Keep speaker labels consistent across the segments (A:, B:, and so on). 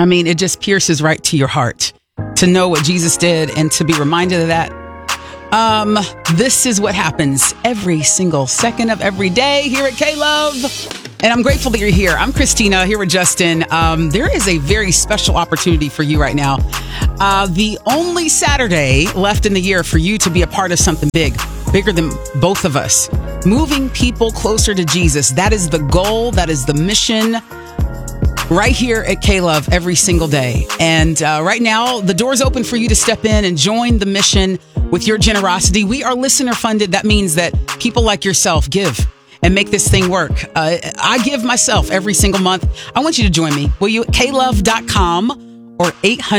A: I mean, it just pierces right to your heart to know what Jesus did and to be reminded of that. This is what happens every single second of every day here at K-Love. And I'm grateful that you're here. I'm Christina, here with Justin. There is a very special opportunity for you right now. The only Saturday left in the year for you to be a part of something big, bigger than both of us. Moving people closer to Jesus. That is the goal. That is the mission right here at K-Love every single day. And right now, the door's open for you to step in and join the mission with your generosity. We are listener funded. That means that people like yourself give and make this thing work. I give myself every single month. I want you to join me. Will you? klove.com or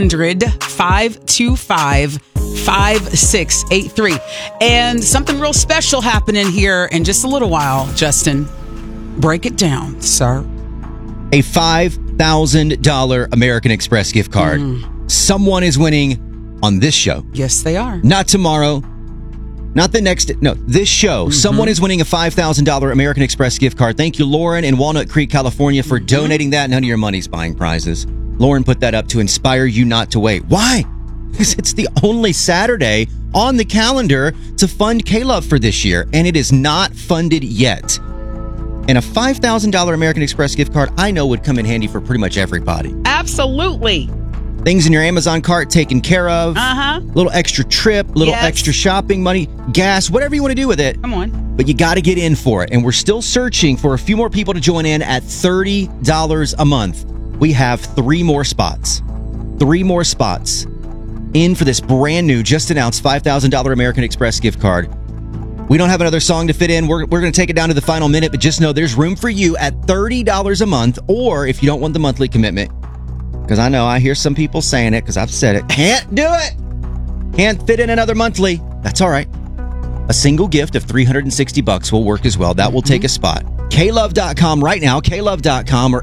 A: 800-525-5683. And something real special happening here in just a little while. Justin, break it down, sir.
B: A $5,000 American Express gift card. Someone is winning on this show.
A: Yes, they are.
B: Not tomorrow. Not the next. No, this show. Someone is winning a $5,000 American Express gift card. Thank you, Lauren in Walnut Creek, California, for donating that. None of your money's buying prizes. Lauren put that up to inspire you not to wait. Why? Because it's the only Saturday on the calendar to fund K-Love for this year, and it is not funded yet. And a $5,000 American Express gift card, I know, would come in handy for pretty much everybody.
A: Absolutely.
B: Things in your Amazon cart taken care of. Little extra trip, little extra shopping money, gas, whatever you want to do with it.
A: Come on.
B: But you got to get in for it. And we're still searching for a few more people to join in at $30 a month. We have 3 more spots. 3 more spots in for this brand new, just announced $5,000 American Express gift card. We don't have another song to fit in. We're going to take it down to the final minute, but just know there's room for you at $30 a month, or if you don't want the monthly commitment, because I know I hear some people saying it, because I've said it, can't do it. Can't fit in another monthly. That's all right. A single gift of $360 will work as well. That will take a spot. klove.com right now, klove.com or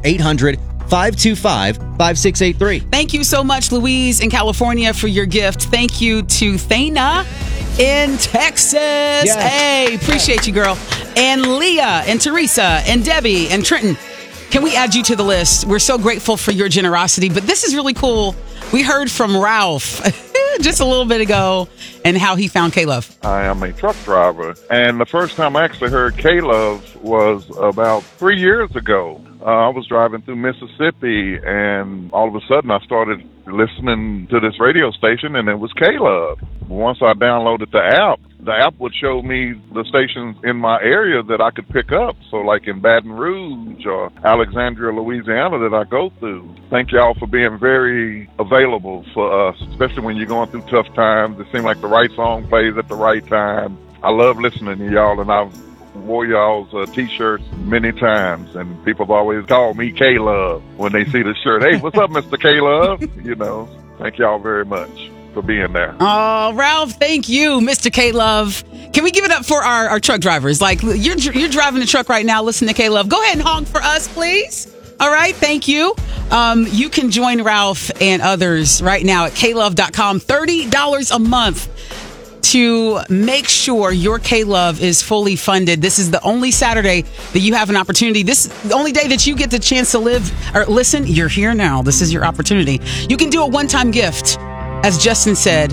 B: 800-525-5683.
A: Thank you so much, Louise in California, for your gift. Thank you to Thana in Texas.
B: Yes.
A: Hey, appreciate you, girl. And Leah and Teresa and Debbie and Trenton. Can we add you to the list? We're so grateful for your generosity, but this is really cool. We heard from Ralph just a little bit ago and how he found K-Love.
C: I am a truck driver, and the first time I actually heard K-Love was about 3 years ago. I was driving through Mississippi, and all of a sudden I started listening to this radio station, and it was K-Love. Once I downloaded the app would show me the stations in my area that I could pick up. So like in Baton Rouge or Alexandria, Louisiana that I go through. Thank y'all for being very available for us, especially when you're going through tough times. It seems like the right song plays at the right time. I love listening to y'all, and I've wore y'all's T-shirts many times, and people have always called me K-Love when they see the shirt. Hey, what's up, Mr. K-Love? You know, thank y'all very much for being there.
A: Oh, Ralph, thank you, Mr. K-Love. Can we give it up for our truck drivers? Like, you're driving the truck right now, listen to K-Love. Go ahead and honk for us, please. All right, thank you. You can join Ralph and others right now at klove.com. $30 a month to make sure your K-Love is fully funded. This is the only Saturday that you have an opportunity. This is the only day that you get the chance to live or listen. You're here now. This is your opportunity. You can do a one-time gift. As Justin said,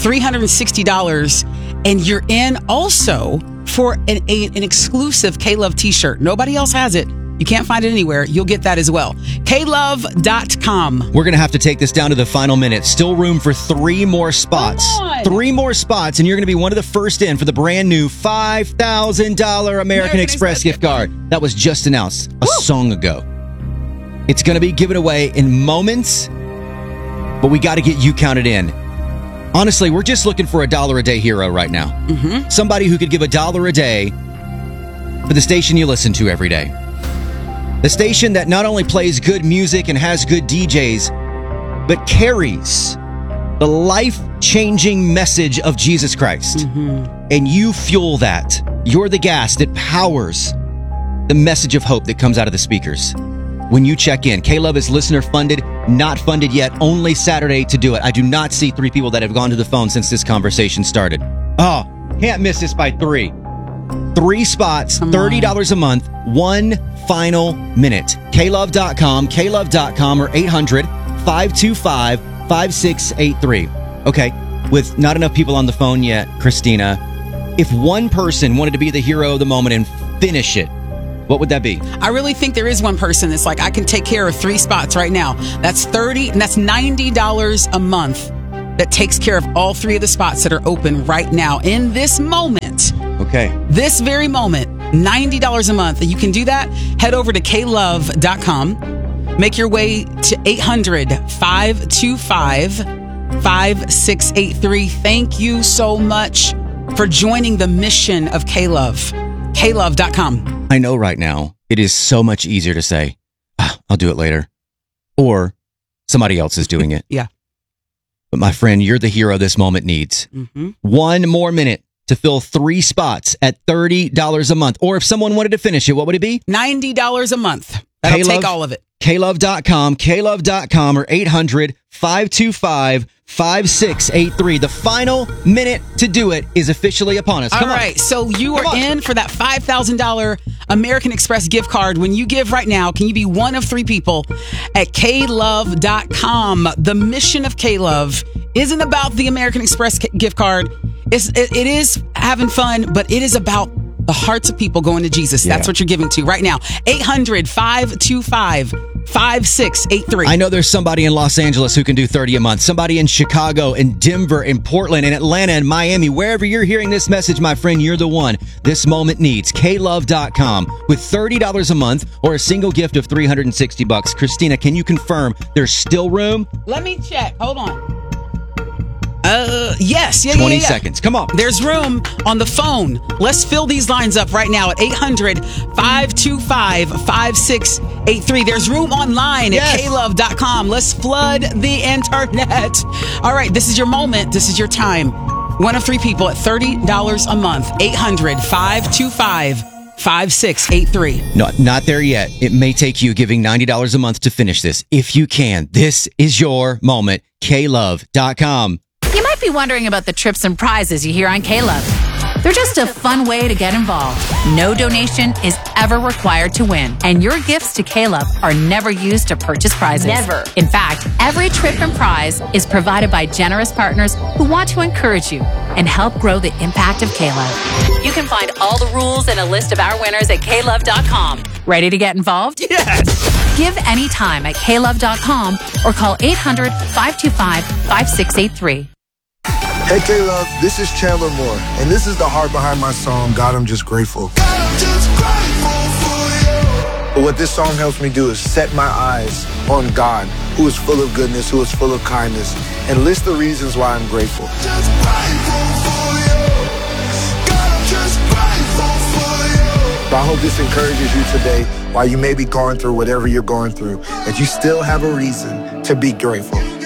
A: $360, and you're in also for an exclusive K-Love t-shirt. Nobody else has it. You can't find it anywhere. You'll get that as well. klove.com.
B: We're going to have to take this down to the final minute. Still room for 3 more spots. 3 more spots, and you're going to be one of the first in for the brand new $5,000 American Express gift card. That was just announced a song ago. It's going to be given away in moments, but we got to get you counted in. Honestly, we're just looking for a $1 a day hero right now. Somebody who could give $1 a day for the station you listen to every day. The station that not only plays good music and has good DJs, but carries the life-changing message of Jesus Christ. And you fuel that. You're the gas that powers the message of hope that comes out of the speakers. When you check in, K-Love is listener funded, not funded yet, only Saturday to do it. I do not see 3 people that have gone to the phone since this conversation started. Oh, can't miss this by 3. 3 spots, $30 a month, 1 final minute. klove.com or 800 800-525-5683. Okay, with not enough people on the phone yet, Christina, if one person wanted to be the hero of the moment and finish it, what would that be?
A: I really think there is one person that's like, I can take care of 3 spots right now. That's $90 a month that takes care of all 3 of the spots that are open right now in this moment.
B: Okay.
A: This very moment, $90 a month. And you can do that. Head over to klove.com. Make your way to 800-525-5683. Thank you so much for joining the mission of K-Love. klove.com.
B: I know right now it is so much easier to say, I'll do it later. Or somebody else is doing it.
A: Yeah.
B: But my friend, you're the hero this moment needs.
A: Mm-hmm.
B: 1 more minute to fill 3 spots at $30 a month. Or if someone wanted to finish it, what would it be?
A: $90 a month. That'll take all of it.
B: klove.com, klove.com, or 800-525-5683. The final minute to do it is officially upon us. Come on.
A: All right, so you are in for that $5,000 American Express gift card. When you give right now, can you be one of 3 people at klove.com? The mission of K-Love isn't about the American Express gift card. It is having fun, but it is about the hearts of people going to Jesus. That's what you're giving to right now. 800-525-5683.
B: I know there's somebody in Los Angeles who can do 30 a month. Somebody in Chicago, in Denver, in Portland, in Atlanta, in Miami. Wherever you're hearing this message, my friend, you're the one this moment needs. klove.com with $30 a month or a single gift of $360. Christina, can you confirm there's still room?
A: Let me check. Hold on. Yes.
B: 20 seconds. Come on.
A: There's room on the phone. Let's fill these lines up right now at 800-525-5683. There's room online at klove.com. Let's flood the internet. All right. This is your moment. This is your time. One of 3 people at $30 a month. 800-525-5683.
B: No, not there yet. It may take you giving $90 a month to finish this. If you can, this is your moment. klove.com.
D: You might be wondering about the trips and prizes you hear on K-Love. They're just a fun way to get involved. No donation is ever required to win, and your gifts to K-Love are never used to purchase prizes.
E: Never.
D: In fact, every trip and prize is provided by generous partners who want to encourage you and help grow the impact of K-Love. You can find all the rules and a list of our winners at klove.com. Ready to get involved?
A: Yes.
D: Give anytime at klove.com or call 800-525-5683.
F: Hey K-Love, this is Chandler Moore, and this is the heart behind my song, God, I'm Just Grateful. God, I'm just grateful for you. But what this song helps me do is set my eyes on God, who is full of goodness, who is full of kindness, and list the reasons why I'm grateful. Just grateful for you. God, I'm just grateful for you. So I hope this encourages you today, while you may be going through whatever you're going through, that you still have a reason to be grateful.